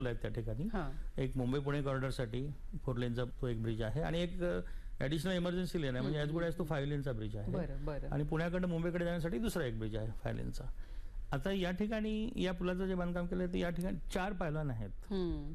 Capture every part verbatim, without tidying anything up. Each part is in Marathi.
आहेत त्या ठिकाणी. एक मुंबई पुणे कॉरिडॉरसाठी फोर लेनचा तो एक ब्रिज आहे आणि एक ऍडिशनल इमर्जन्सी लेन आहे, म्हणजे ॲज गुड ॲज तो फाईव्ह लेनचा ब्रिज आहे. आणि पुण्याकडनं मुंबईकडे जाण्यासाठी दुसरा एक ब्रिज आहे फाईव्ह लेनचा. आता या ठिकाणी या पुलाचं जे बांधकाम केलं ते या ठिकाणी चार पायलवान आहेत.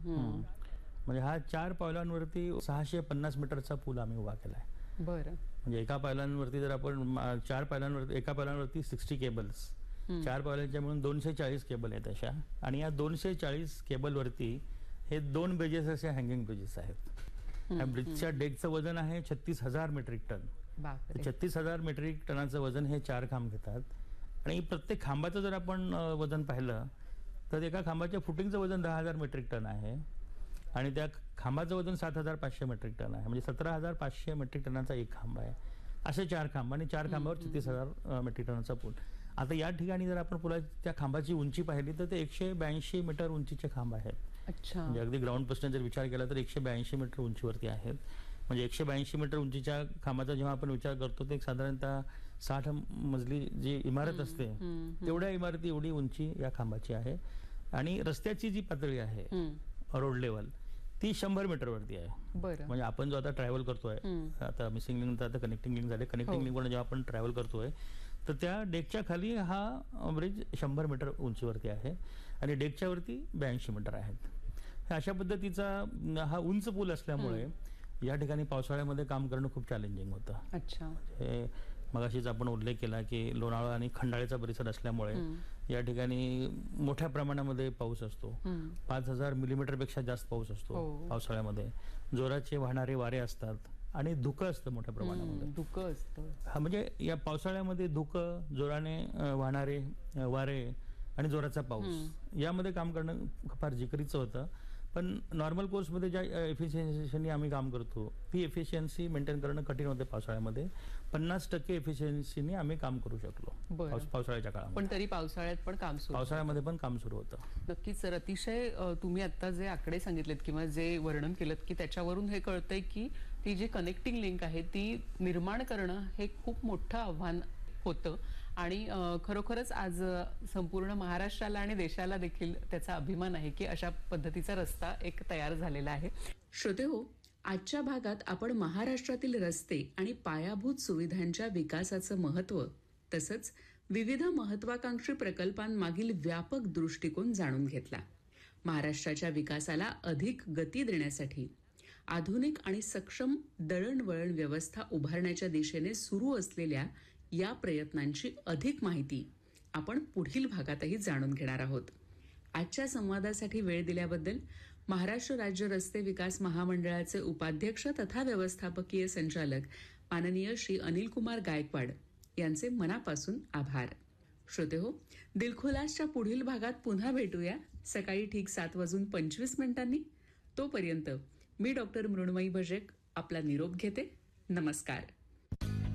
म्हणजे हा चार पायलवांवरती सहाशे पन्नास मीटरचा पूल आम्ही उभा केला आहे. बरं. म्हणजे एका पायलवांवरती जर आपण चार पायलवांवरती एका पायलवांवरती सिक्स्टी केबल्स, चार पायलवांच्या म्हणून दोनशे चाळीस केबल आहेत अशा. आणि या दोनशे चाळीस केबलवरती हे दोन ब्रिजेस असे हँगिंग ब्रिजेस आहेत. या ब्रिजच्या डेकचं वजन आहे छत्तीस हजार मेट्रिक टन. छत्तीस हजार मेट्रिक टनाचं वजन हे चार खांब घेतात. आणि प्रत्येक खांबाचं जर आपण वजन पाहिलं तर एका खांबाच्या फुटिंगचं वजन दहा हजार मेट्रिक टन आहे आणि त्या खांबाचं वजन सात हजार पाचशे मेट्रिक टन आहे. म्हणजे सतरा हजार पाचशे मेट्रिक टनाचा एक खांब आहे. असे चार खांब आणि चार खांबावर छत्तीस हजार मेट्रिक टनाचा पूल. आता या ठिकाणी जर आपण पुला त्या खांबाची उंची पाहिली तर ते एकशे ब्याऐंशी मीटर उंचीचे खांब आहेत. म्हणजे अगदी ग्राउंड पासून जर विचार केला तर एकशे ब्याऐंशी मीटर उंचीवरती आहेत. म्हणजे एकशे ब्याऐंशी मीटर उंचीच्या खांबाचा जेव्हा आपण विचार करतो ते साधारणतः साठ मजली जी इमारत असते तेवढ्या इमारती एवढी उंची या खांबाची आहे. आणि रस्त्याची जी पातळी आहे रोड लेवल ती शंभर मीटर वरती आहे. म्हणजे आपण जो आता ट्रॅव्हल करतोय, आता मिसिंग लिंक आता कनेक्टिंग लिंक झाले, कनेक्टिंग लिंक जेव्हा आपण ट्रॅव्हल करतोय तर त्या डेकच्या खाली हा ब्रिज शंभर मीटर उंचीवरती आहे आणि डेकच्या वरती ब्याऐंशी मीटर आहेत. अशा पद्धतीचा हा उंच पूल असल्यामुळे या ठिकाणी पावसाळ्यामध्ये काम करणं खूप चॅलेंजिंग होतं. अच्छा. हे मगाशीच आपण उल्लेख केला की लोणावळा आणि खंडाळेचा परिसर असल्यामुळे या ठिकाणी मोठ्या प्रमाणामध्ये पाऊस असतो. पाच हजार मिलीमीटर पेक्षा जास्त पाऊस असतो पावसाळ्यामध्ये. जोराचे वाहणारे वारे असतात आणि धुकं असतं मोठ्या प्रमाणामध्ये. धुकं असतं हा म्हणजे या पावसाळ्यामध्ये धुकं, जोराने वाहणारे वारे आणि जोराचा पाऊस यामध्ये काम करणं फार जिकरीचं होतं. पण नॉर्मल कोर्समध्ये ज्या एफिशियन्सीने आम्ही काम करतो ती एफिशियन्सी मेंटेन करणं कठीण होते पावसाळ्यामध्ये. पन्नास टक्के एफिशियन्सीने आम्ही काम करू शकलो पावसाळ्याच्या काळात. पण तरी पावसाळ्यात पण काम सुरू पावसाळ्यामध्ये पण काम सुरू होतं. नक्कीच सर. अतिशय तुम्ही आता जे आकडे सांगितलेत किंवा जे वर्णन केलं की त्याच्यावरून हे कळतंय की ती जी कनेक्टिंग लिंक आहे ती निर्माण करणं हे खूप मोठं आव्हान होतं. आणि खरोखरच आज संपूर्ण महाराष्ट्राला आणि देशाला देखील त्याचा अभिमान आहे की अशा पद्धतीचा रस्ता एक तयार झालेला आहे. श्रोतेहो, आजच्या भागात आपण महाराष्ट्रातील रस्ते आणि पायाभूत सुविधांच्या विकासाचं महत्त्व तसंच विविध महत्वाकांक्षी प्रकल्पांमागील व्यापक दृष्टिकोन जाणून घेतला. महाराष्ट्राच्या विकासाला अधिक गती देण्यासाठी आधुनिक आणि सक्षम दळणवळण व्यवस्था उभारण्याच्या दिशेने सुरू असलेल्या या प्रयत्नांची अधिक माहिती आपण पुढील भागातही जाणून घेणार आहोत. आजच्या संवादासाठी वेळ दिल्याबद्दल महाराष्ट्र राज्य रस्ते विकास महामंडळाचे उपाध्यक्ष तथा व्यवस्थापकीय संचालक माननीय श्री अनिल कुमार गायकवाड यांचे मनापासून आभार. श्रोतेहो, दिलखुलासच्या पुढील भागात पुन्हा भेटूया सकाळी ठीक सात वाजून पंचवीस मिनिटांनी. तोपर्यंत मी डॉक्टर मृण्मयी भजेक आपला निरोप घेते. नमस्कार.